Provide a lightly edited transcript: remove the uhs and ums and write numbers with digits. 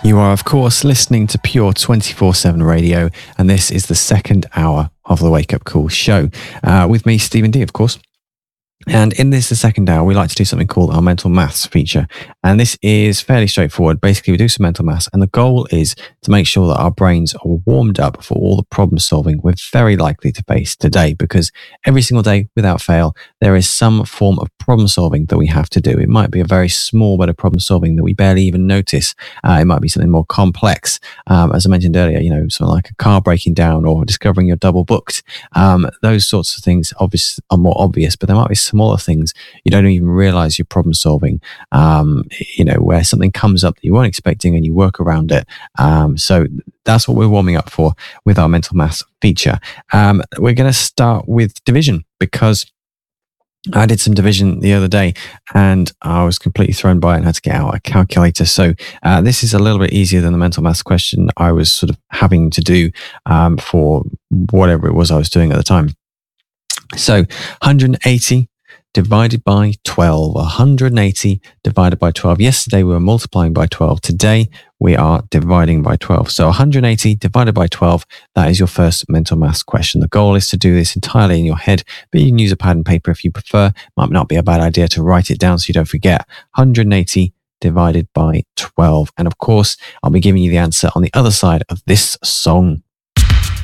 You are, of course, listening to Pure 24/7 Radio, and this is the second hour of the Wake Up Call show. With me, Stephen D, of course. And in this, the second hour, we like to do something called our mental maths feature. And this is fairly straightforward. Basically, we do some mental maths, and the goal is to make sure that our brains are warmed up for all the problem solving we're very likely to face today. Because every single day, without fail, there is some form of problem solving that we have to do. It might be a very small bit of problem solving that we barely even notice. It might be something more complex. As I mentioned earlier, something like a car breaking down or discovering you're double booked. Those sorts of things are more obvious, but there might be smaller things you don't even realize you're problem solving, where something comes up that you weren't expecting and you work around it. So that's what we're warming up for with our mental maths feature. We're going to start with division, because I did some division the other day and I was completely thrown by it and had to get out a calculator. So this is a little bit easier than the mental maths question I was sort of having to do for whatever it was I was doing at the time. So 180 divided by 12, 180 divided by 12. Yesterday we were multiplying by 12. Today we are dividing by 12. So 180 divided by 12, that is your first mental maths question. The goal is to do this entirely in your head, but you can use a pad and paper if you prefer. Might not be a bad idea to write it down so you don't forget. 180 divided by 12. And of course, I'll be giving you the answer on the other side of this song.